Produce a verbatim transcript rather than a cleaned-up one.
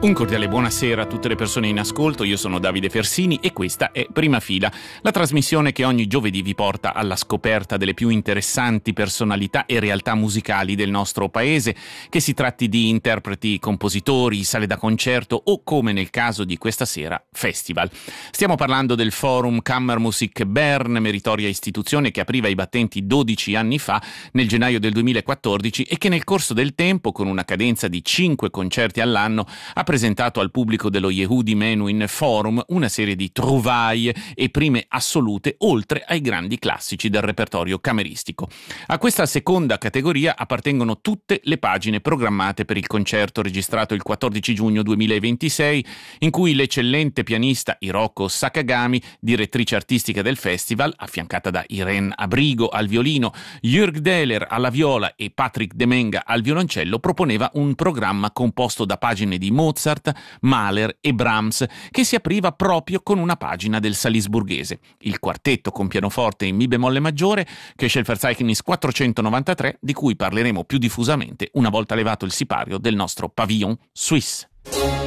Un cordiale buonasera a tutte le persone in ascolto, io sono Davide Fersini e questa è Prima Fila, la trasmissione che ogni giovedì vi porta alla scoperta delle più interessanti personalità e realtà musicali del nostro paese, che si tratti di interpreti, compositori, sale da concerto o, come nel caso di questa sera, festival. Stiamo parlando del Forum Kammermusik Bern, meritoria istituzione che apriva i battenti dodici anni fa, nel gennaio del duemilaquattordici, e che nel corso del tempo, con una cadenza di cinque concerti all'anno, ha presentato al pubblico dello Yehudi Menuhin Forum una serie di trouvaille e prime assolute, oltre ai grandi classici del repertorio cameristico. A questa seconda categoria appartengono tutte le pagine programmate per il concerto registrato il quattordici giugno duemilaventisei, in cui l'eccellente pianista Hiroko Sakagami, direttrice artistica del festival, affiancata da Irene Abrigo al violino, Jürg Dehler alla viola e Patrick Demenga al violoncello, proponeva un programma composto da pagine di Mozart, Mahler e Brahms, che si apriva proprio con una pagina del salisburghese, il quartetto con pianoforte in mi bemolle maggiore, Köchelverzeichnis quattrocentonovantatré, di cui parleremo più diffusamente una volta levato il sipario del nostro pavillon suisse.